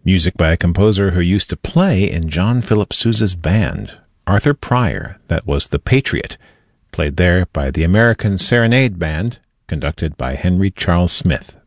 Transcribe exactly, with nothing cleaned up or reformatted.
Music by a composer who used to play in John Philip Sousa's band, Arthur Pryor, that was The Patriot, played there by the American Serenade Band, conducted by Henry Charles Smith.